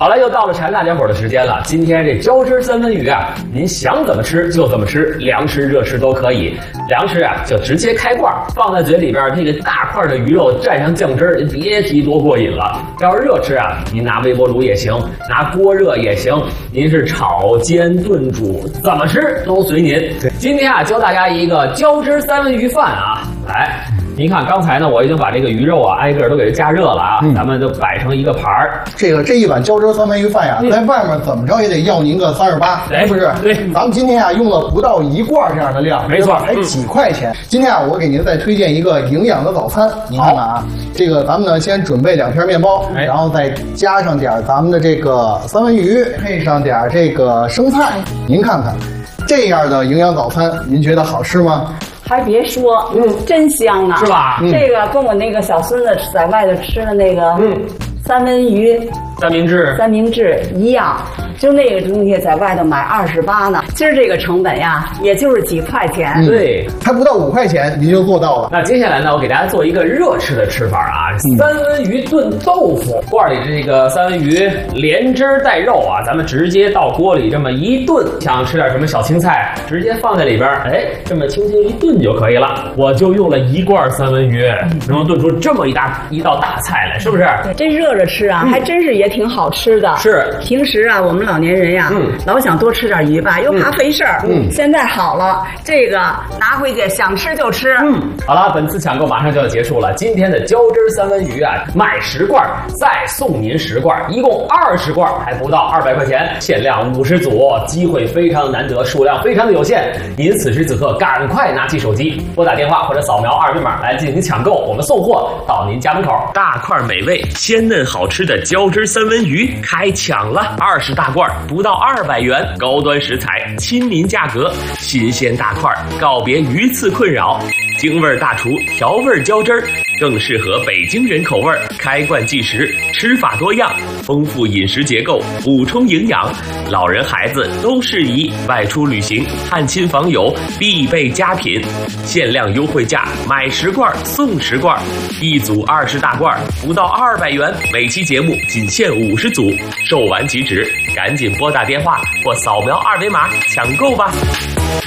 好了，又到了馋大家伙的时间了。今天这浇汁三文鱼啊，您想怎么吃就怎么吃，凉吃热吃都可以。凉吃啊，就直接开罐放在嘴里边，这个大块的鱼肉蘸上酱汁儿，别提多过瘾了。要是热吃啊，您拿微波炉也行，拿锅热也行，您是炒、煎、炖、煮，怎么吃都随您。今天啊，教大家一个浇汁三文鱼饭啊，来。您看，刚才呢，我已经把这个鱼肉啊挨个都给它加热了啊，咱们就摆成一个盘儿。 这一碗浇汁三文鱼饭呀，在外面怎么着也得要您个38，是不是？ 对， 咱们今天啊用了不到1罐这样的量， 没错， 才几块钱。今天啊，我给您再推荐一个营养的早餐，您看看啊，这个咱们呢先准备2片面包，然后再加上点咱们的这个三文鱼，配上点这个生菜，您看看，这样的营养早餐，您觉得好吃吗？ 还别说，真香啊， 是吧？ 这个跟我那个小孙子在外头吃的那个，三文鱼、 三明治一样，就那个东西在外头买28呢，今儿这个成本呀，也就是几块钱， 对， 还不到5块钱，您就做到了。 那接下来呢，我给大家做一个热吃的吃法啊，三文鱼炖豆腐。罐里这个三文鱼连汁带肉啊，咱们直接到锅里这么一炖，想吃点什么小青菜，直接放在里边，哎，这么轻轻一炖就可以了。我就用了1罐三文鱼，能炖出这么一道大菜来，是不是？ 这热着吃啊，还真是也挺好吃的。 是， 平时啊，我们老年人呀，老想多吃点鱼吧，又怕费事儿。现在好了，这个拿回去想吃就吃。 好了，本次抢购马上就要结束了。今天的浇汁三文鱼啊，买10罐再送您10罐，一共20罐，还不到200块钱，限量50组，机会非常难得，数量非常的有限。您此时此刻赶快拿起手机，拨打电话或者扫描2维码来进行抢购，我们送货到您家门口。大块美味、鲜嫩好吃的浇汁三文鱼开抢了，20大罐不到200元，高端食材，亲民价格，新鲜大块，告别鱼刺困扰。京味大厨调味浇汁儿，更适合北京人口味，开罐即食，吃法多样，丰富饮食结构，补充营养，老人孩子都适宜，外出旅行、探亲访友必备佳品。限量优惠价，买10罐送10罐，一组20大罐，不到200元，每期节目仅限50组，售完即止，赶紧拨打电话或扫描2维码抢购吧。